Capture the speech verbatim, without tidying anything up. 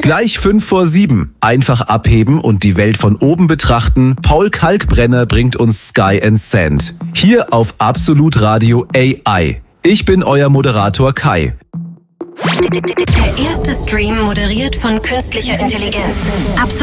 Gleich fünf vor sieben. Einfach abheben und die Welt von oben betrachten. Paul Kalkbrenner bringt uns Sky and Sand. Hier auf Absolut Radio A I. Ich bin euer Moderator Kai. Der erste Stream moderiert von künstlicher Intelligenz. Absolut.